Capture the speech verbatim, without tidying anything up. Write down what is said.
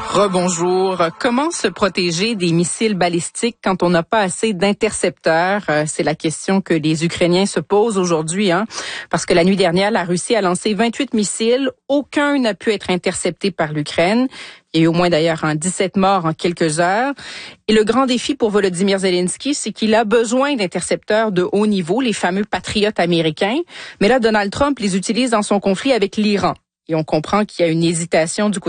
Rebonjour. Comment se protéger des missiles balistiques quand on n'a pas assez d'intercepteurs? Euh, c'est la question que les Ukrainiens se posent aujourd'hui, hein, parce que la nuit dernière, la Russie a lancé vingt-huit missiles. Aucun n'a pu être intercepté par l'Ukraine. Il y a eu au moins d'ailleurs un dix-sept morts en quelques heures. Et le grand défi pour Volodymyr Zelensky, c'est qu'il a besoin d'intercepteurs de haut niveau, les fameux patriotes américains. Mais là, Donald Trump les utilise dans son conflit avec l'Iran. Et on comprend qu'il y a une hésitation du côté